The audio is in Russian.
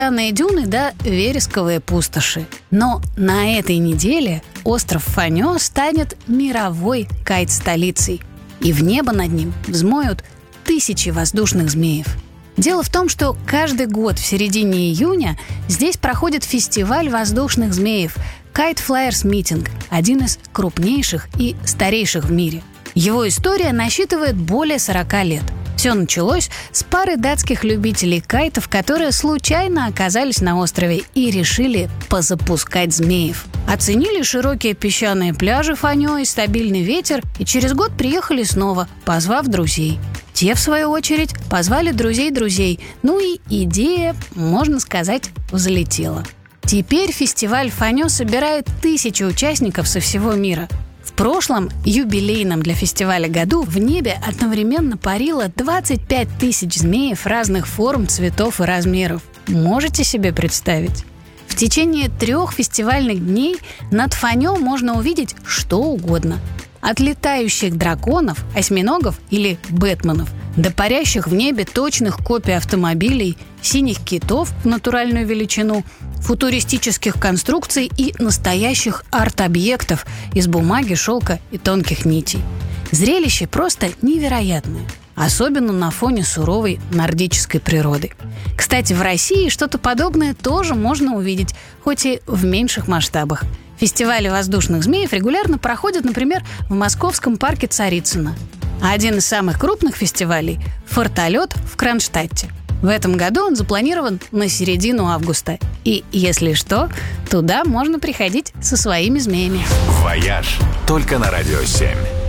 дюны да вересковые пустоши. Но на этой неделе остров Фанё станет мировой кайт-столицей. И в небо над ним взмоют тысячи воздушных змеев. Дело в том, что каждый год в середине июня здесь проходит фестиваль воздушных змеев Kite Flyers Meeting, один из крупнейших и старейших в мире. Его история насчитывает более 40 лет. Все началось с пары датских любителей кайтов, которые случайно оказались на острове и решили позапускать змеев. Оценили широкие песчаные пляжи Фанё и стабильный ветер, и через год приехали снова, позвав друзей. Те, в свою очередь, позвали друзей. Ну и идея, можно сказать, взлетела. Теперь фестиваль Фанё собирает тысячи участников со всего мира. В прошлом, юбилейном для фестиваля году, в небе одновременно парило 25 тысяч змеев разных форм, цветов и размеров. Можете себе представить? В течение 3 фестивальных дней над Фанё можно увидеть что угодно. От летающих драконов, осьминогов или бэтменов до парящих в небе точных копий автомобилей, синих китов в натуральную величину, футуристических конструкций и настоящих арт-объектов из бумаги, шелка и тонких нитей. Зрелище просто невероятное, особенно на фоне суровой нордической природы. Кстати, в России что-то подобное тоже можно увидеть, хоть и в меньших масштабах. Фестивали воздушных змеев регулярно проходят, например, в московском парке Царицыно. А один из самых крупных фестивалей – «Фортолет» в Кронштадте. В этом году он запланирован на середину августа. И, если что, туда можно приходить со своими змеями. «Вояж» только на Радио 7.